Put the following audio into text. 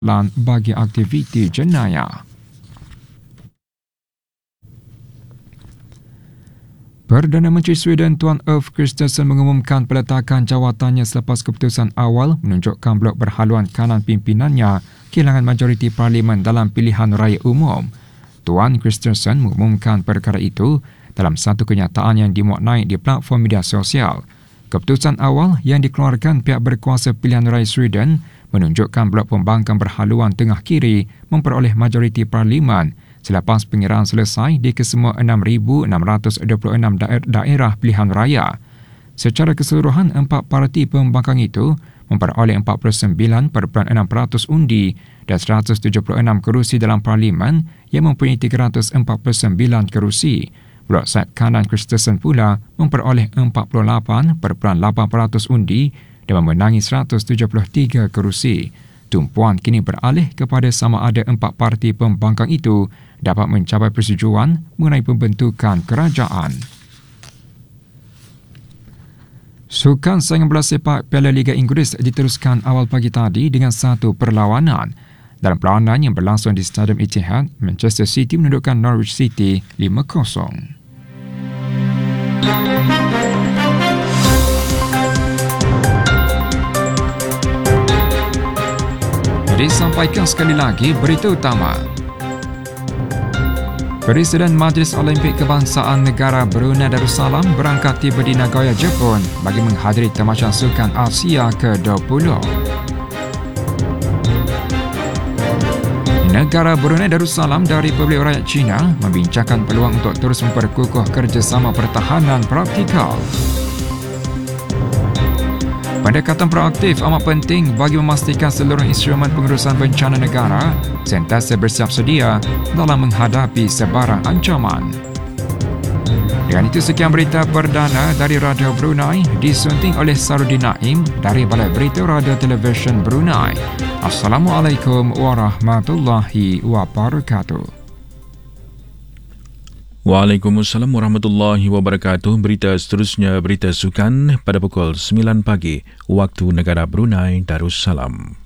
bagi aktiviti jenayah. Perdana Menteri Sweden Tuan Ulf Kristersson mengumumkan peletakan jawatannya selepas keputusan awal menunjukkan blok berhaluan kanan pimpinannya kehilangan majoriti parlimen dalam pilihan raya umum. Tuan Kristersson mengumumkan perkara itu dalam satu kenyataan yang dimuat naik di platform media sosial. Keputusan awal yang dikeluarkan pihak berkuasa pilihan raya Sweden menunjukkan blok pembangkang berhaluan tengah kiri memperoleh majoriti parlimen selepas pengiraan selesai di kesemua 6,626 daerah pilihan raya. Secara keseluruhan, 4 parti pembangkang itu memperoleh 49.6% undi dan 176 kerusi dalam parlimen yang mempunyai 349 kerusi. Blok Side Kanan Kristersson pula memperoleh 48.8% undi dan memenangi 173 kerusi. Tumpuan kini beralih kepada sama ada 4 parti pembangkang itu dapat mencapai persetujuan mengenai pembentukan kerajaan. Sukan saingan bola sepak Piala Liga Inggeris diteruskan awal pagi tadi dengan satu perlawanan. Dalam perlawanan yang berlangsung di Stadium Etihad, Manchester City menundukkan Norwich City 5-0. Disampaikan sekali lagi berita utama. Presiden Majlis Olimpik Kebangsaan Negara Brunei Darussalam berangkat tiba di Nagoya, Jepun bagi menghadiri Tamasya Sukan Asia ke-20. Negara Brunei Darussalam dan Republik Rakyat China membincangkan peluang untuk terus memperkukuh kerjasama pertahanan praktikal. Pendekatan proaktif amat penting bagi memastikan seluruh instrumen pengurusan bencana negara sentiasa bersiap sedia dalam menghadapi sebarang ancaman. Dengan itu, sekian berita perdana dari Radio Brunei disunting oleh Sarudin Naim dari Balai Berita Radio Televisyen Brunei. Assalamualaikum warahmatullahi wabarakatuh. Waalaikumsalam warahmatullahi wabarakatuh. Berita seterusnya, berita sukan pada pukul 9 pagi waktu negara Brunei Darussalam.